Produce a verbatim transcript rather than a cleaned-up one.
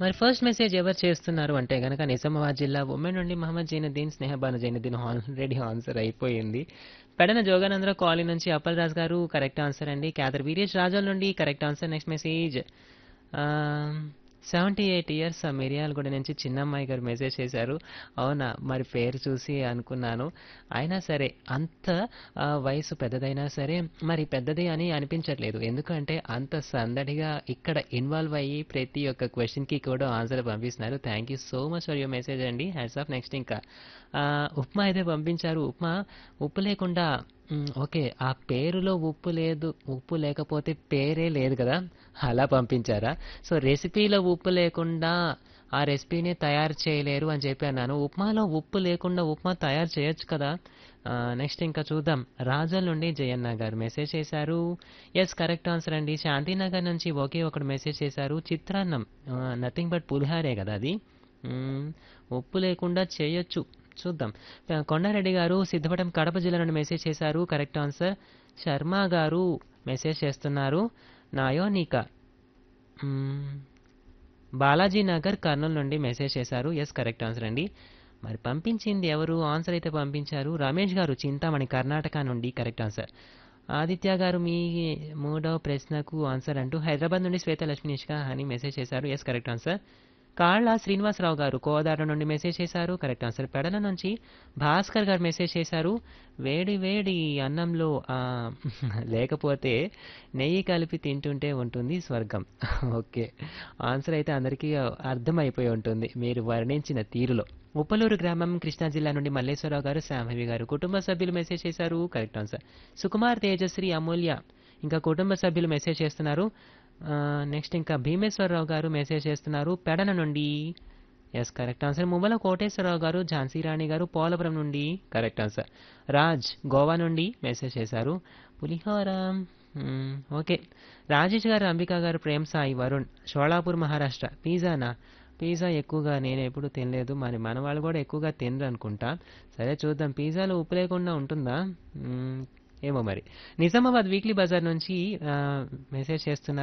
మరి first message ఎవరు చేస్తున్నారు అంటే గనక నిజామాబాద్ జిల్లా ఉమ్మెన్ నుండి మహమ్మద్ జైనుద్దీన్ స్నేహబాను జైనుద్దీన్ ఆల్రెడీ ఆన్సర్ అయిపోయింది. పెడన జోగానందరావు కాలనీ నుంచి అప్పల్ రాజు గారు కరెక్ట్ ఆన్సర్ అండి. క్యాదర్ వీరేష్ రాజోల్ నుండి correct answer. Next message seventy eight years Miryalaguda నుంచి చిన్నమ్మాయి గారు మెసేజ్ చేశారు. అవునా, మరి పేరు చూసి అనుకున్నాను. అయినా సరే అంత ఆ, వయసు పెద్దదైనా సరే మరి పెద్దది అని అనిపించట్లేదు. ఎందుకంటే అంత సందడిగా ఇక్కడ ఇన్వాల్వ్ అయ్యి ప్రతి ఒక్క క్వశ్చన్కి కూడా ఆన్సర్ పంపిస్తున్నారు. Thank you so much for your message అండి. Hats off. నెక్స్ట్ ఇంకా ఆ, ఉప్మా అయితే పంపించారు. ఉప్మా ఉప్పు లేకుండా మ్, ఓకే, ఆ పేరులో ఉప్పు లేదు, ఉప్పు లేకపోతే పేరే లేదు కదా, అలా పంపించారా? సో రెసిపీలో ఉప్పు లేకుండా ఆ రెసిపీని తయారు చేయలేరు అని చెప్పి అన్నాను. ఉప్మాలో ఉప్పు లేకుండా ఉప్మా తయారు చేయొచ్చు కదా. నెక్స్ట్ ఇంకా చూద్దాం. రాజోల్ నుండి జయన్న గారు మెసేజ్ చేశారు. ఎస్, కరెక్ట్ ఆన్సర్ అండి. శాంతినగర్ నుంచి ఒకే ఒకడు మెసేజ్ చేశారు. చిత్రాన్నం నథింగ్ బట్ పులిహారే కదా అది. మ్మ్, ఉప్పు లేకుండా చేయొచ్చు, చూద్దాం. ఆ, కొండారెడ్డి గారు సిద్ధపటం కడప జిల్లా నుండి మెసేజ్ చేశారు. Correct answer. శర్మ గారు మెసేజ్ చేస్తున్నారు. నాయోనిక మ్మ్, బాలాజీ నగర్ కర్నూలు నుండి మెసేజ్ చేశారు. ఎస్, కరెక్ట్ ఆన్సర్ అండి. మరి పంపించింది ఎవరు? ఆన్సర్ అయితే పంపించారు రమేష్ గారు చింతామణి కర్ణాటక నుండి. Correct answer. ఆదిత్య గారు మీ మూడవ ప్రశ్నకు ఆన్సర్ అంటూ హైదరాబాద్ నుండి శ్వేత లక్ష్మి నిష్కా అని మెసేజ్ చేశారు. Yes, correct answer. కాళ్ళ శ్రీనివాసరావు గారు కోదాడ నుండి మెసేజ్ చేశారు. Correct answer. పెడల నుంచి భాస్కర్ గారు మెసేజ్ చేశారు. వేడి వేడి అన్నంలో ఆ, లేకపోతే నెయ్యి కలిపి తింటుంటే ఉంటుంది స్వర్గం. ఓకే, ఆన్సర్ అయితే అందరికీ అర్థమైపోయి ఉంటుంది మీరు వర్ణించిన తీరులో. ఉప్పలూరు గ్రామం కృష్ణా జిల్లా నుండి మల్లేశ్వరరావు గారు శాంభవి గారు కుటుంబ సభ్యులు మెసేజ్ చేశారు. Correct answer. సుకుమార్ తేజశ్రీ అమూల్య ఇంకా కుటుంబ సభ్యులు మెసేజ్ చేస్తున్నారు. నెక్స్ట్ ఇంకా భీమేశ్వరరావు గారు మెసేజ్ చేస్తున్నారు పెడన నుండి. Yes, correct answer. మువ్వల కోటేశ్వరరావు గారు ఝాన్సీ రాణి గారు పోలవరం నుండి. Correct answer. రాజ్ గోవా నుండి మెసేజ్ చేశారు. పులిహోర మ్మ్, ఓకే. రాజేష్ గారు అంబికా గారు ప్రేమ్ సాయి వరుణ్ షోలాపూర్ మహారాష్ట్ర. పిజ్జానా? పిజ్జా ఎక్కువగా నేను ఎప్పుడు తినలేదు, మరి మన వాళ్ళు కూడా ఎక్కువగా తినరు అనుకుంటా. సరే చూద్దాం, పిజ్జాలో ఉప్పు లేకుండా ఉంటుందా? మ్మ్, ఏమో మరి. నిజామాబాద్ వీక్లీ బజార్ నుంచి ఆ, మెసేజ్ చేస్తున్నారు.